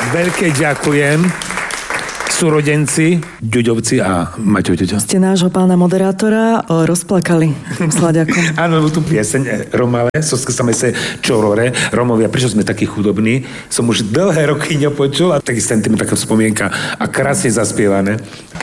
Veľké ďakujem. Súrodenci, Ďuďovci a Maťo Ďuďo. Ste nášho pána moderátora rozplakali Slaďakom. Áno, tú pieseň Romale, Soske same se čorore, Romovia, prečo sme takí chudobní, som už dlhé roky nepočul a taký sentiment, taká spomienka a krásne zaspievané.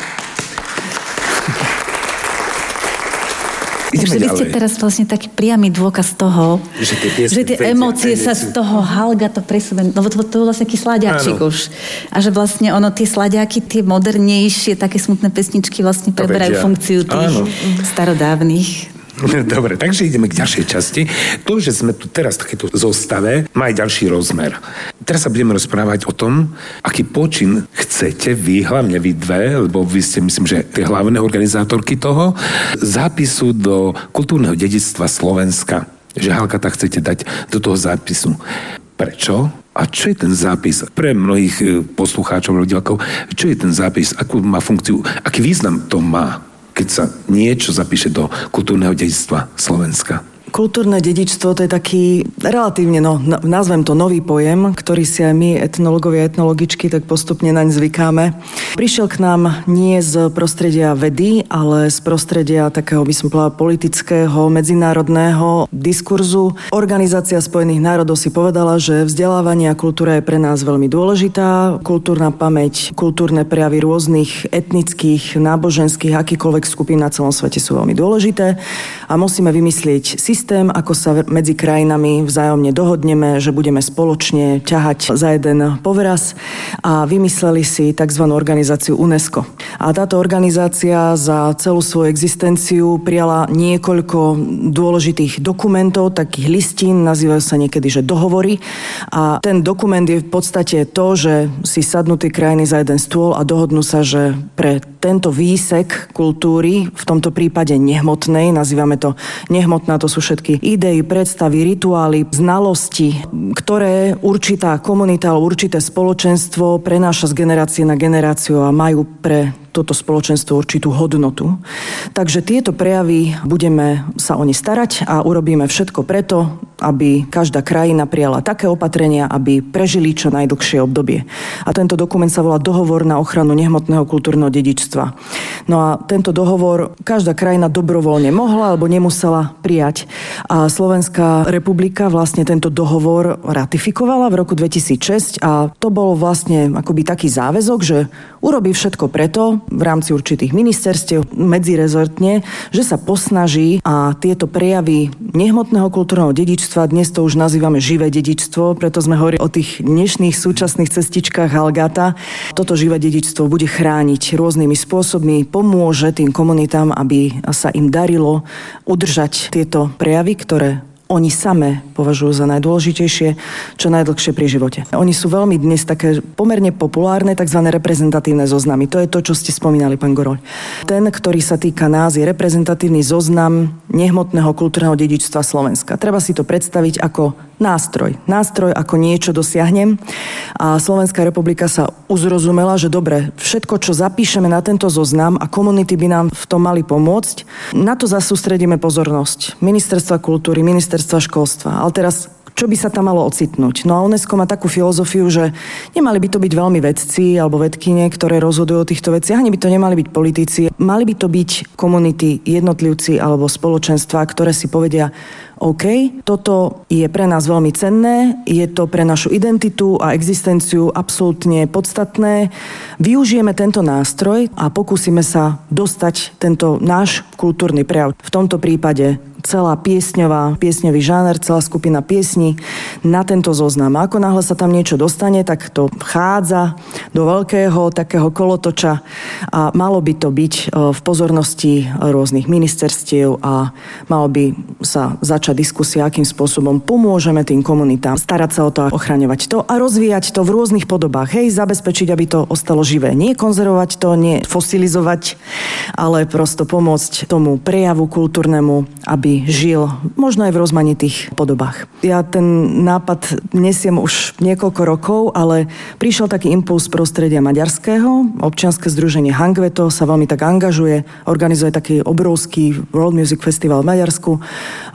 Takže vy ste teraz vlastne taký priamy dôkaz toho, že tie emócie sa z toho halga to presúvajú. No to bol vlastne taký slaďačik už. A že vlastne ono, tie slaďáky, tie modernejšie, také smutné pesničky vlastne preberajú funkciu tých starodávnych. Dobre, takže ideme k ďalšej časti. To, že sme tu teraz v takéto zostave, má aj ďalší rozmer. Teraz sa budeme rozprávať o tom, aký počin chcete vy, hlavne vy dve, lebo vy ste, myslím, že tie hlavné organizátorky toho, zápisu do kultúrneho dedičstva Slovenska. Že Halgata chcete dať do toho zápisu. Prečo? A čo je ten zápis? Pre mnohých poslucháčov, divákov, čo je ten zápis? Akú má funkciu? Aký význam to má, keď sa niečo zapíše do kultúrneho dedičstva Slovenska? Kultúrne dedičstvo, to je taký relatívne, nazvem to nový pojem, ktorý si aj my, etnológovia a etnologičky, tak postupne naň zvykáme. Prišiel k nám nie z prostredia vedy, ale z prostredia takého, by som povedala, politického, medzinárodného diskurzu. Organizácia Spojených národov si povedala, že vzdelávanie a kultúra je pre nás veľmi dôležitá. Kultúrna pamäť, kultúrne prejavy rôznych etnických, náboženských, akýkoľvek skupín na celom svete sú veľmi dôležité a musíme vymyslieť systém, ako sa medzi krajinami vzájomne dohodneme, že budeme spoločne ťahať za jeden povraz a vymysleli si tzv. Organizáciu UNESCO. A táto organizácia za celú svoju existenciu prijala niekoľko dôležitých dokumentov, takých listín, nazývajú sa niekedy, že dohovory. A ten dokument je v podstate to, že si sadnú tie krajiny za jeden stôl a dohodnú sa, že pre tento výsek kultúry, v tomto prípade nehmotnej, nazývame to nehmotná, to sú všetky idei, predstavy, rituály, znalosti, ktoré určitá komunita alebo určité spoločenstvo prenáša z generácie na generáciu a majú pre toto spoločenstvo určitú hodnotu. Takže tieto prejavy budeme sa o ne starať a urobíme všetko preto, aby každá krajina prijala také opatrenia, aby prežili čo najdlhšie obdobie. A tento dokument sa volá Dohovor na ochranu nehmotného kultúrneho dedičstva. No a tento dohovor každá krajina dobrovoľne mohla alebo nemusela prijať. A Slovenská republika vlastne tento dohovor ratifikovala v roku 2006 a to bolo vlastne akoby taký záväzok, že urobí všetko preto, v rámci určitých ministerstiev, medzirezortne, že sa posnaží a tieto prejavy nehmotného kultúrneho dedičstva, dnes to už nazývame živé dedičstvo, preto sme hovorili o tých dnešných súčasných cestičkách Halgata. Toto živé dedičstvo bude chrániť rôznymi spôsobmi, pomôže tým komunitám, aby sa im darilo udržať tieto prejavy, ktoré oni samé považujú za najdôležitejšie, čo najdlhšie pri živote. Oni sú veľmi dnes také pomerne populárne, tzv. Reprezentatívne zoznamy. To je to, čo ste spomínali, pán Goroľ. Ten, ktorý sa týka nás, je reprezentatívny zoznam nehmotného kultúrneho dedičstva Slovenska. Treba si to predstaviť ako nástroj. Nástroj, ako niečo dosiahnem. A Slovenská republika sa uzrozumela, že dobre, všetko, čo zapíšeme na tento zoznam a komunity by nám v tom mali pomôcť, na to zasústredíme pozornosť. Ministerstva kultúry, ministerstva školstva. Ale teraz, čo by sa tam malo ocitnúť? No a UNESCO má takú filozofiu, že nemali by to byť veľmi vedci alebo vedkyne, ktoré rozhodujú o týchto veciach, ani by to nemali byť politici. Mali by to byť komunity, jednotlivci alebo spoločenstva, ktoré si povedia: OK, toto je pre nás veľmi cenné, je to pre našu identitu a existenciu absolútne podstatné. Využijeme tento nástroj a pokúsime sa dostať tento náš kultúrny prejav. V tomto prípade celá piesňový žáner, celá skupina piesní na tento zoznam. A ako náhle sa tam niečo dostane, tak to vchádza do veľkého takého kolotoča a malo by to byť v pozornosti rôznych ministerstiev a malo by sa začať diskusia, akým spôsobom pomôžeme tým komunitám starať sa o to a ochraňovať to a rozvíjať to v rôznych podobách. Hej, zabezpečiť, aby to ostalo živé. Nie konzervovať to, nie fosilizovať, ale prosto pomôcť tomu prejavu kultúrnemu, aby žil možno aj v rozmanitých podobách. Ja ten nápad nesiem už niekoľko rokov, ale prišiel taký impuls prostredia maďarského. Občianske združenie Hangveto sa veľmi tak angažuje, organizuje taký obrovský World Music Festival v Maďarsku a im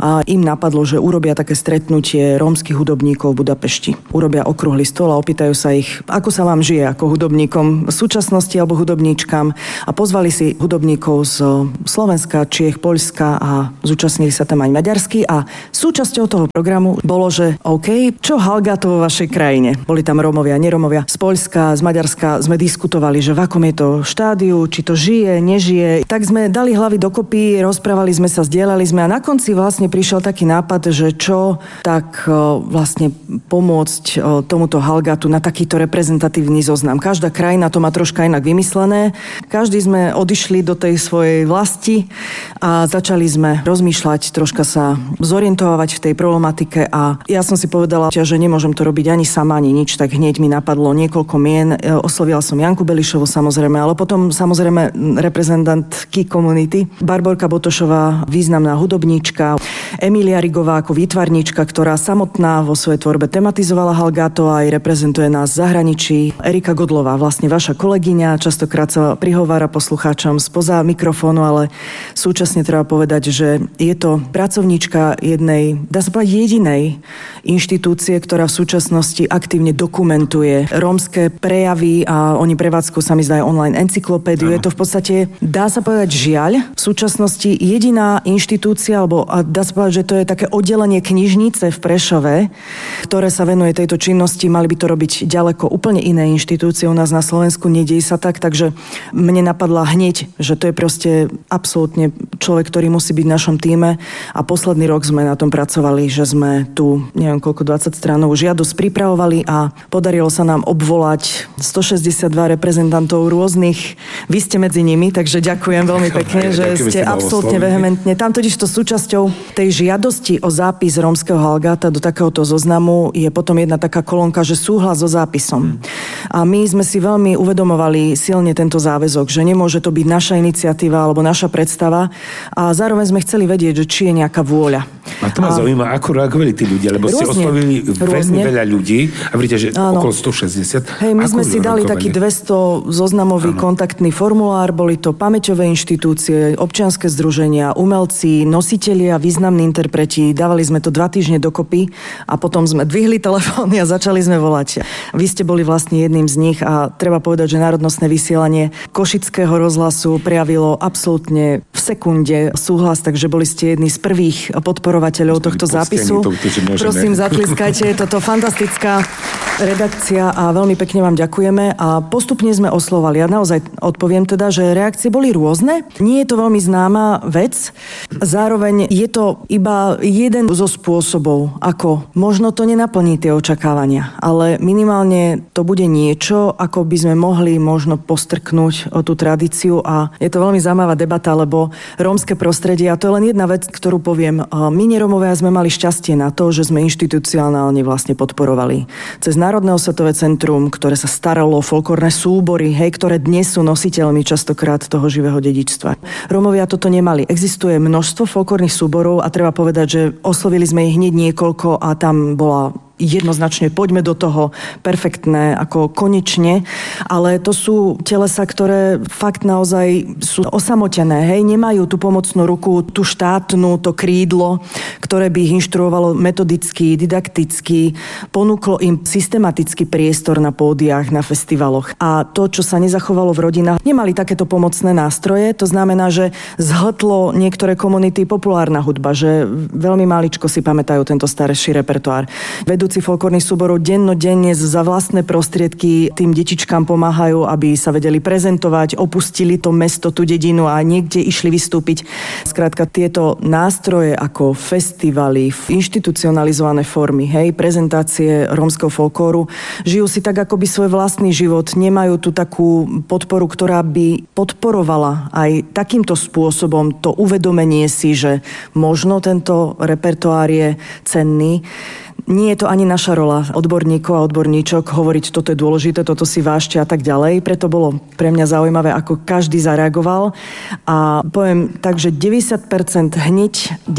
im napadlo, že urobia také stretnutie rómskych hudobníkov v Budapešti. Urobia okrúhly stôl a opýtajú sa ich, ako sa vám žije ako hudobníkom v súčasnosti alebo hudobníčkam, a pozvali si hudobníkov z Slovenska, Čiech, Poľska a zúčastnili sa tam aj maďarsky, a súčasťou toho programu bolo, že OK, čo Halga to vo vašej krajine? Boli tam Rómovia, nerómovia. Z Poľska, z Maďarska sme diskutovali, že v akom je to štádiu, či to žije, nežije. Tak sme dali hlavy dokopy, rozprávali sme sa, zdieľali sme, a na konci vlastne prišiel taký nápad, že čo tak vlastne pomôcť tomuto Halgatu na takýto reprezentatívny zoznam. Každá krajina to má troška inak vymyslené. Každý sme odišli do tej svojej vlasti a začali sme rozmýšľať, troška sa zorientovať v tej problematike, a ja som si povedala, že nemôžem to robiť ani sama, ani nič, tak hneď mi napadlo niekoľko mien. Oslovila som Janku Belišovu samozrejme, ale potom samozrejme reprezentantky komunity, Barborka Botošová, významná hudobníčka, Emília Rigová ako výtvarníčka, ktorá samotná vo svojej tvorbe tematizovala Halgato a aj reprezentuje nás v zahraničí, Erika Godlová, vlastne vaša kolegyňa, častokrát sa prihovára poslucháčom spoza mikrofónu, ale súčasne treba povedať, že je to pracovníčka jednej, dá sa povedať jedinej inštitúcie, ktorá v súčasnosti aktívne dokumentuje rómske prejavy, a oni prevádzkujú, sa mi zdá, online encyklopédiu. Je to v podstate, dá sa povedať žiaľ, v súčasnosti jediná inštitúcia, alebo dá sa povedať, že to je také oddelenie knižnice v Prešove, ktoré sa venuje tejto činnosti. Mali by to robiť ďaleko úplne iné inštitúcie u nás na Slovensku, nedieje sa tak, takže mne napadla hneď, že to je proste absolútne človek, ktorý musí byť v našom tíme, a posledný rok sme na tom pracovali, že sme tu, neviem koľko, 20 stranovú žiadosť pripravovali a podarilo sa nám obvolať 162 reprezentantov rôznych. Vy ste medzi nimi, takže ďakujem veľmi pekne, že ste absolútne vehementne. Tam totiž to súčasťou tej žiadosti o zápis rómskeho Halgata do takéhoto zoznamu je potom jedna taká kolónka, že súhlas so zápisom. A my sme si veľmi uvedomovali silne tento záväzok, že nemôže to byť naša iniciatíva alebo naša predstava, a zároveň sme chceli vedieť, že či je nejaká vôľa. A to ma zaujíma, ako reagovali tí ľudia, lebo ste oslovili veľmi veľa ľudí a vidíte, že okolo 160. Hej, my sme si dali taký 200 zoznamový kontaktný formulár, boli to pamäťové inštitúcie, občianske združenia, umelci, nositelia, významní interpreti, dávali sme to 2 týždne dokopy a potom sme dvihli telefóny a začali sme volať. Vy ste boli vlastne jedným z nich a treba povedať, že národnostné vysielanie Košického rozhlasu prejavilo absolútne v sekunde súhlas, takže boli ste jedni z prvých podporovateľov tohto zápisu. Prosím, zatliskajte, je toto fantastická redakcia a veľmi pekne vám ďakujeme a postupne sme oslovali. Ja naozaj odpoviem teda, že reakcie boli rôzne. Nie je to veľmi známa vec. Zároveň je to iba jeden zo spôsobov, ako možno to nenaplní tie očakávania, ale minimálne to bude niečo, ako by sme mohli možno postrknúť o tú tradíciu a je to veľmi zaujímavá debata, lebo rómske prostredie, a to je len jedna vec, ktorú poviem, my nerómovia sme mali šťastie na to, že sme inštitucionálne vlastne podporovali cez Národné osvetové centrum, ktoré sa staralo o folklórne súbory, ktoré dnes sú nositeľmi častokrát toho živého dedičstva. Rómovia toto nemali. Existuje množstvo folklórnych súborov a treba povedať, že oslovili sme ich hneď niekoľko a tam bola jednoznačne poďme do toho, perfektné, ako konečne, ale to sú telesa, ktoré fakt naozaj sú osamotené, nemajú tú pomocnú ruku, tú štátnu, to krídlo, ktoré by ich inštruovalo metodicky, didakticky, ponúklo im systematický priestor na pódiách, na festivaloch. A to, čo sa nezachovalo v rodinách, nemali takéto pomocné nástroje, to znamená, že zhltlo niektoré komunity populárna hudba, že veľmi maličko si pamätajú tento starší repertoár. Vedúci folklórnych súborov dennodenne za vlastné prostriedky tým detičkám pomáhajú, aby sa vedeli prezentovať, opustili to mesto, tú dedinu a niekde išli vystúpiť. Skrátka, tieto nástroje ako festivaly, inštitucionalizované formy, prezentácie rómskeho folklóru, žijú si tak akoby svoj vlastný život, nemajú tu takú podporu, ktorá by podporovala aj takýmto spôsobom to uvedomenie si, že možno tento repertoár je cenný. Nie je to ani naša rola odborníkov a odborníčok hovoriť, toto je dôležité, toto si vážte a tak ďalej. Preto bolo pre mňa zaujímavé, ako každý zareagoval. A poviem tak, že 90% hneď,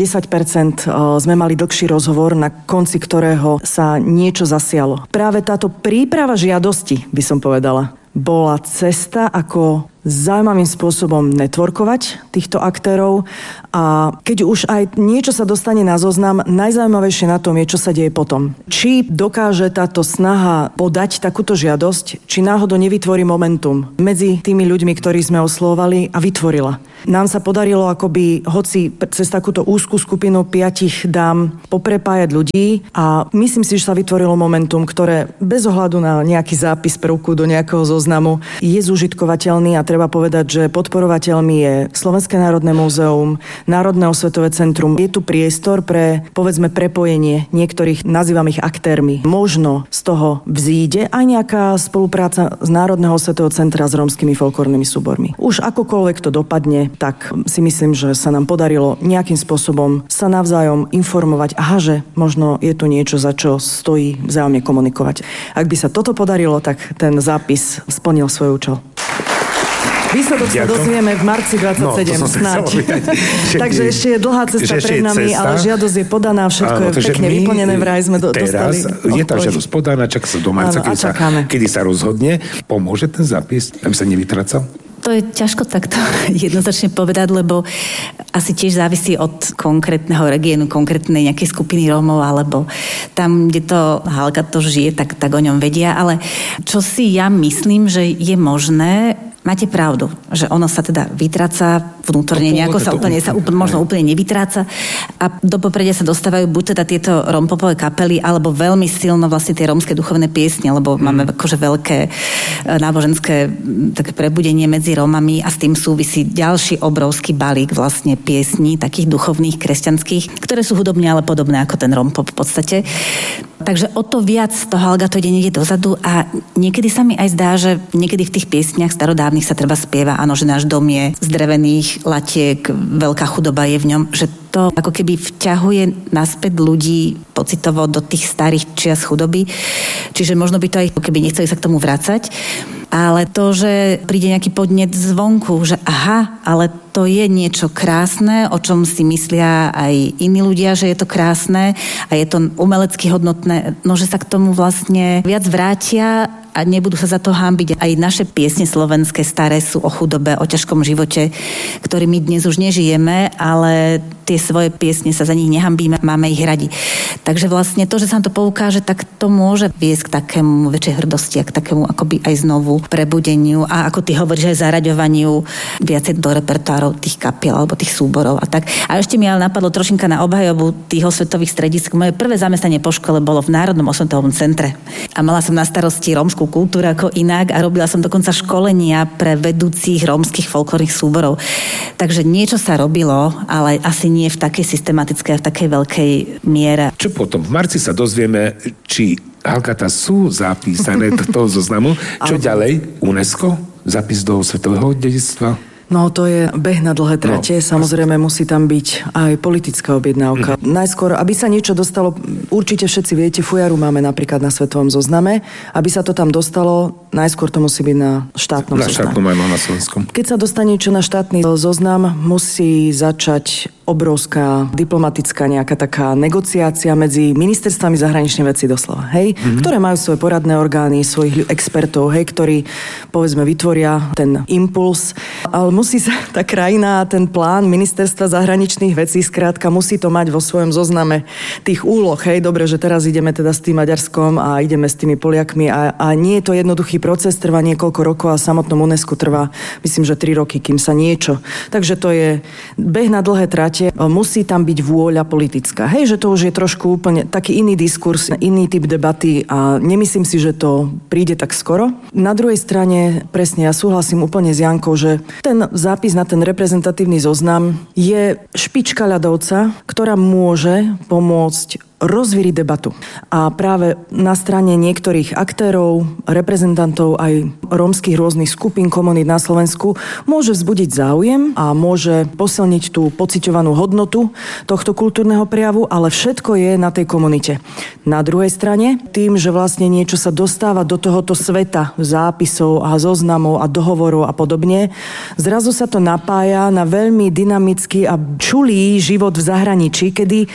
10% sme mali dlhší rozhovor, na konci ktorého sa niečo zasialo. Práve táto príprava žiadosti, by som povedala, bola cesta, ako zaujímavým spôsobom networkovať týchto aktérov a keď už aj niečo sa dostane na zoznam, najzaujímavejšie na tom je, čo sa deje potom. Či dokáže táto snaha podať takúto žiadosť, či náhodou nevytvorí momentum medzi tými ľuďmi, ktorí sme oslovovali a vytvorila. Nám sa podarilo akoby, hoci cez takúto úzkú skupinu 5 dám poprepájať ľudí a myslím si, že sa vytvorilo momentum, ktoré bez ohľadu na nejaký zápis prvku do nejakého zoznamu je zúžitkovateľný a treba povedať, že podporovateľmi je Slovenské národné múzeum, Národné osvetové centrum. Je tu priestor pre, povedzme, prepojenie niektorých, nazývam ich aktérmi. Možno z toho vzíde aj nejaká spolupráca z Národného osvetového centra s rómskymi folklórnymi súbormi. Už akokoľvek to dopadne, tak si myslím, že sa nám podarilo nejakým spôsobom sa navzájom informovať. Aha, že možno je tu niečo, za čo stojí vzájomne komunikovať. Ak by sa toto podarilo, tak ten zápis splnil svoj účel. Výsledok sa dozvieme v marci 27, snáď. Takže ešte je dlhá cesta pred nami, ale žiadosť je podaná, všetko je pekne vyplnené, vraj sme dostali. Teraz je tá žiadosť podaná, čaká sa do marca, kedy sa rozhodne. Pomôže ten zápis, aby sa nevytracal? To je ťažko takto jednoznačne povedať, lebo asi tiež závisí od konkrétneho regiónu, konkrétnej nejakej skupiny Rómov, alebo tam, kde to Halka to žije, tak o ňom vedia. Ale čo si ja myslím, že je možné, máte pravdu, že ono sa teda vytráca vnútorne, nejako sa možno úplne nevytráca a do popredia sa dostávajú buď teda tieto rompopové kapely, alebo veľmi silno vlastne tie rómske duchovné piesne, lebo máme akože veľké náboženské také prebudenie medzi Rómami a s tým súvisí ďalší obrovský balík vlastne piesní, takých duchovných, kresťanských, ktoré sú hudobne ale podobné ako ten rompop v podstate. Takže o to viac to Halga to ide niekde dozadu a niekedy sa mi aj zdá, že niekedy v tých piesniach starodávnych sa treba spieva, áno, že náš dom je z drevených latiek, veľká chudoba je v ňom, že to ako keby vťahuje naspäť ľudí pocitovo do tých starých čias chudoby. Čiže možno by to aj keby nechceli sa k tomu vracať. Ale to, že príde nejaký podnet zvonku, že aha, ale to je niečo krásne, o čom si myslia aj iní ľudia, že je to krásne a je to umelecky hodnotné, no že sa k tomu vlastne viac vrátia a nebudú sa za to hanbiť. Aj naše piesne slovenské staré sú o chudobe, o ťažkom živote, ktorý my dnes už nežijeme, ale tie svoje piesne sa za nich nehanbíme, máme ich radi. Takže vlastne to, že sa nám to poukáže, tak to môže viesť k takému väčšej hrdosti a k takému akoby aj znovu prebudeniu a ako ty hovoríš aj zaraďovaniu viacej do repertoárov tých kapiel alebo tých súborov a tak. A ešte mi ale napadlo trošinka na obhajobu tých osvetových stredisk. Moje prvé zamestnanie po škole bolo v Národnom osvetovom centre a mala som na starosti rómsku kultúru ako inak a robila som dokonca školenia pre vedúcich rómskych folklórnych súborov. Takže niečo sa robilo, ale asi nie v takej systematickej a v takej veľkej miere. Čo potom? V marci sa dozvieme, či Halkata sú zapísané do toho zoznamu. Čo ďalej? UNESCO? Zápis do svetového dedictva? No to je beh na dlhé trate, samozrejme musí tam byť aj politická objednávka. Najskôr, aby sa niečo dostalo, určite všetci viete, fujaru máme napríklad na svetovom zozname, aby sa to tam dostalo, najskôr to musí byť na štátnom zozname. Na štátnom aj na slovenskom. Keď sa dostane niečo na štátny zoznam, musí začať obrovská diplomatická nejaká taká negociácia medzi ministerstvami zahraničných vecí doslova, hej, ktoré majú svoje poradné orgány, svojich expertov, hej, ktorí povedzme vytvoria ten impuls, ale musí sa tá krajina, ten plán ministerstva zahraničných vecí, skrátka musí to mať vo svojom zozname tých úloh, hej, dobre, že teraz ideme teda s tým Maďarskom a ideme s tými Poliakmi a nie je to jednoduchý proces, trvá niekoľko rokov a samotnom UNESCO trvá, myslím, že 3 roky, kým sa niečo. Takže to je beh na dlhé trate. Musí tam byť vôľa politická. Hej, že to už je trošku úplne taký iný diskurs, iný typ debaty a nemyslím si, že to príde tak skoro. Na druhej strane, presne, ja súhlasím úplne s Jankou, že ten zápis na ten reprezentatívny zoznam je špička ľadovca, ktorá môže pomôcť rozvíriť debatu. A práve na strane niektorých aktérov, reprezentantov aj rómskych rôznych skupín, komunít na Slovensku môže vzbudiť záujem a môže posilniť tú pociťovanú hodnotu tohto kultúrneho prejavu, ale všetko je na tej komunite. Na druhej strane, tým, že vlastne niečo sa dostáva do tohoto sveta zápisov a zoznamov a dohovorov a podobne, zrazu sa to napája na veľmi dynamický a čulý život v zahraničí, kedy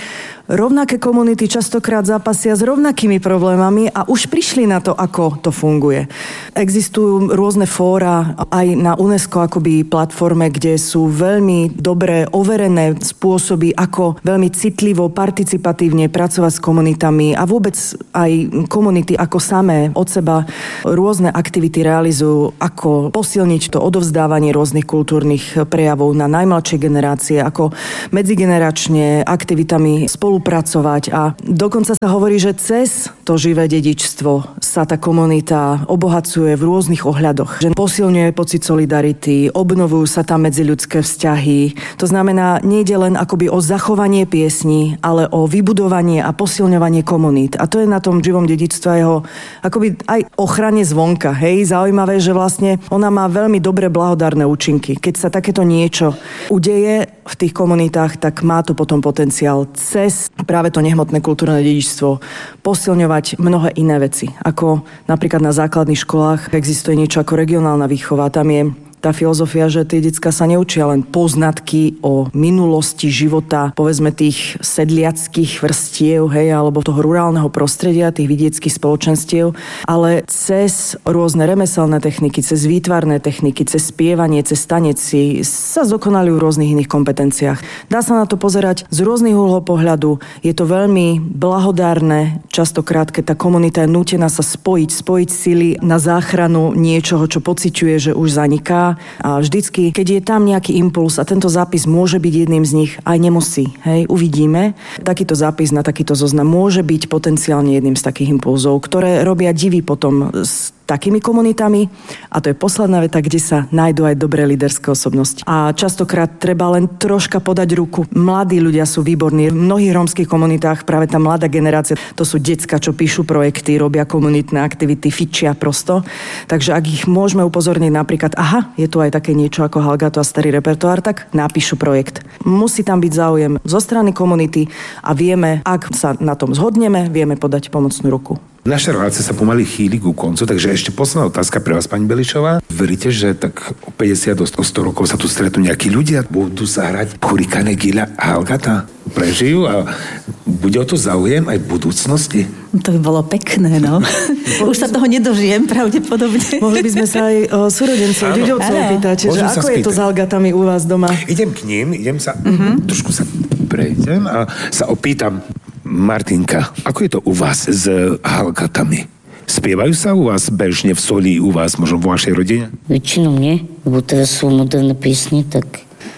rovnaké komunity častokrát zápasia s rovnakými problémami a už prišli na to, ako to funguje. Existujú rôzne fóra aj na UNESCO akoby platforme, kde sú veľmi dobré, overené spôsoby, ako veľmi citlivo, participatívne pracovať s komunitami a vôbec aj komunity ako samé od seba rôzne aktivity realizujú, ako posilniť to odovzdávanie rôznych kultúrnych prejavov na najmladšie generácie, ako medzigeneračne aktivitami spolupracovať a dokonca sa hovorí, že cez to živé dedičstvo sa tá komunita obohacuje v rôznych ohľadoch. Že posilňuje pocit solidarity, obnovujú sa tam medziľudské vzťahy. To znamená, nejde len akoby o zachovanie piesní, ale o vybudovanie a posilňovanie komunít. A to je na tom živom dedičstve jeho akoby aj ochrane zvonka. Hej, zaujímavé, že vlastne ona má veľmi dobré blahodárne účinky. Keď sa takéto niečo udeje v tých komunitách, tak má to potom potenciál cez práve to nehmotné kultúrne dedičstvo posilňovať mnohé iné veci. Ako napríklad na základných školách existuje niečo ako regionálna výchova. Tam je tá filozofia, že tie decká sa neučia len poznatky o minulosti života, povedzme tých sedliackých vrstiev, hej, alebo toho rurálneho prostredia, tých vidieckých spoločenstiev, ale cez rôzne remeselné techniky, cez výtvarné techniky, cez spievanie, cez tanec sa zdokonalujú v rôznych iných kompetenciách. Dá sa na to pozerať z rôznych uhlov pohľadu. Je to veľmi blahodárne, častokrát, keď tá komunita je nútená sa spojiť sily na záchranu niečoho, čo pociťuje, že už zaniká. A vždycky, keď je tam nejaký impuls a tento zápis môže byť jedným z nich, aj nemusí, hej, uvidíme. Takýto zápis na takýto zoznam môže byť potenciálne jedným z takých impulzov, ktoré robia divy potom s takými komunitami. A to je posledná veta, kde sa nájdú aj dobré líderské osobnosti. A častokrát treba len troška podať ruku. Mladí ľudia sú výborní. V mnohých rómskych komunitách práve tá mladá generácia, to sú decká, čo píšu projekty, robia komunitné aktivity, fičia prosto. Takže ak ich môžeme upozorniť napríklad, aha, je tu aj také niečo ako Halgato a starý repertoár, tak napíšu projekt. Musí tam byť záujem zo strany komunity a vieme, ak sa na tom zhodneme, vieme podať pomocnú ruku. Naša relácia sa pomaly chýli ku koncu, takže ešte posledná otázka pre vás, pani Belišová. Veríte, že tak o 50 do 100 rokov sa tu stretnú nejakí ľudia, budú sa hrať Hurikane, Gila a Halgata? Prežijú a bude o to záujem aj v budúcnosti? To by bolo pekné, no. Už sa toho nedožijem, pravdepodobne. Mohli by sme sa aj súrodencov, ľuďovcov pýtať, že ako je to s Halgatami u vás doma? Idem k ním, trošku sa prejdem a sa opýtam. Martinka, ako je to u vás s Halgatami? Spievajú sa u vás bežne v Soli, u vás, možno vo vašej rodine? Väčšinou nie, lebo teraz sú moderné piesne, tak,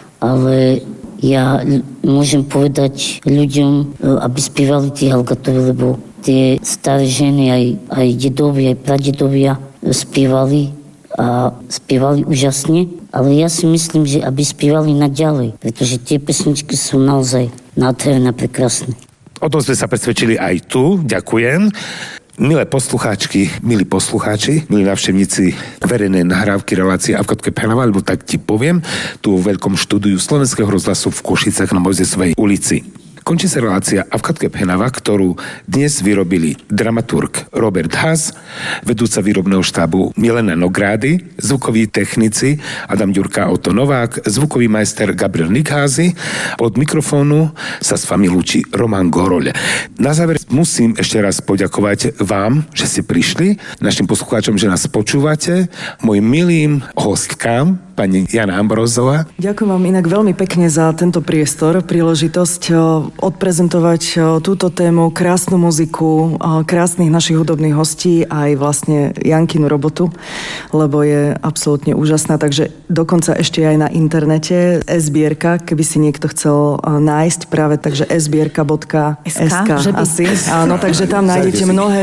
ale ja môžem povedať ľuďom, aby spievali tie Halgatovi, lebo tie staré ženy, aj dedovia, aj pradedovia spievali a spievali úžasne, ale ja si myslím, že aby spievali naďalej, pretože tie pesničky sú naozaj nádherné a prekrásne. O tom sme sa presvedčili aj tu. Ďakujem. Milé poslucháčky, milí poslucháči, milí návštevníci verejnej nahrávky relácie Avkatke Phenava, alebo tak ti poviem, tu vo veľkom štúdiu Slovenského rozhlasu v Košicách na Mojzesovej ulici. Končí sa relácia Avkatke Phenava, ktorú dnes vyrobili dramaturg Robert Haas, vedúca výrobného štábu Milena Nogrády, zvukoví technici Adam Ďurka a Otto Novák, zvukový majster Gabriel Nikházy. Od mikrofónu sa s vami lúči Roman Goroľ. Na záver musím ešte raz poďakovať vám, že ste prišli, našim poslucháčom, že nás počúvate, mojim milým hostkám, pani Jana Ambrozová. Ďakujem vám inak veľmi pekne za tento priestor, príležitosť odprezentovať túto tému, krásnu muziku, krásnych našich hudobných hostí aj vlastne Jankinu robotu, lebo je absolútne úžasná, takže dokonca ešte aj na internete SBierka, keby si niekto chcel nájsť práve, takže sbierka.sk asi. Áno, takže tam nájdete mnohé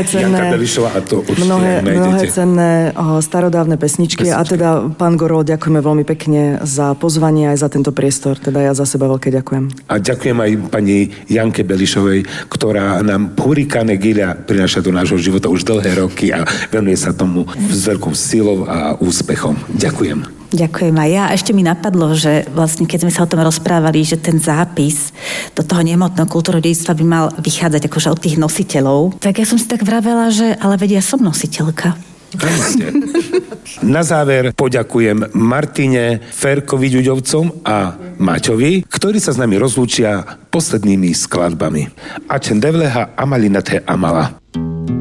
cenné starodávne pesničky a teda pán Gorol, ďakujeme veľmi pekne za pozvanie aj za tento priestor. Teda ja za seba veľké ďakujem. A ďakujem aj pani Janke Belišovej, ktorá nám Hurikane Gila prináša do nášho života už dlhé roky a venuje sa tomu s veľkou silou a úspechom. Ďakujem. Ďakujem aj ja. Ešte mi napadlo, že vlastne keď sme sa o tom rozprávali, že ten zápis do toho nehmotného kultúrneho dedičstva by mal vychádzať akože od tých nositeľov, tak ja som si tak vravela, že ale vedia, som nositeľka. Na záver poďakujem Martine, Ferkovi Ďuďovcom a Maťovi, ktorí sa s nami rozlúčia poslednými skladbami. Acen devleha amalinate amala.